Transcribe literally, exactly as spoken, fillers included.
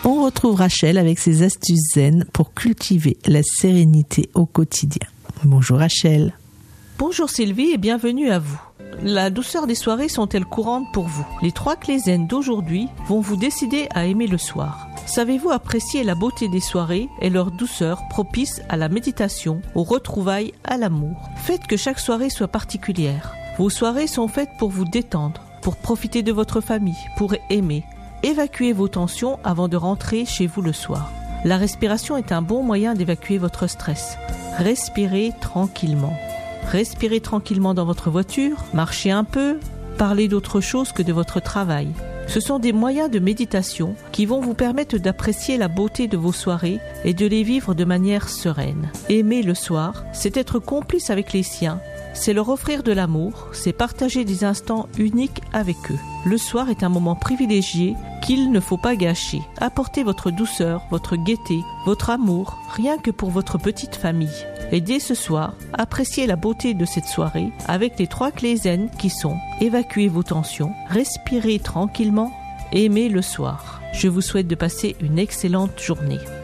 On retrouve Rachel avec ses astuces zen pour cultiver la sérénité au quotidien. Bonjour Rachel. Bonjour Sylvie et bienvenue à vous. La douceur des soirées sont-elles courantes pour vous? Les trois clés zen d'aujourd'hui vont vous décider à aimer le soir. Savez-vous apprécier la beauté des soirées et leur douceur propice à la méditation, aux retrouvailles, à l'amour? Faites que chaque soirée soit particulière. Vos soirées sont faites pour vous détendre, pour profiter de votre famille, pour aimer. Évacuez vos tensions avant de rentrer chez vous le soir. La respiration est un bon moyen d'évacuer votre stress. Respirez tranquillement. Respirez tranquillement dans votre voiture, marchez un peu, parlez d'autre chose que de votre travail. Ce sont des moyens de méditation qui vont vous permettre d'apprécier la beauté de vos soirées et de les vivre de manière sereine. Aimer le soir, c'est être complice avec les siens, c'est leur offrir de l'amour, c'est partager des instants uniques avec eux. Le soir est un moment privilégié qu'il ne faut pas gâcher. Apportez votre douceur, votre gaieté, votre amour, rien que pour votre petite famille. Et dès ce soir, appréciez la beauté de cette soirée avec les trois clés zen qui sont évacuer vos tensions, respirer tranquillement, aimer le soir. Je vous souhaite de passer une excellente journée.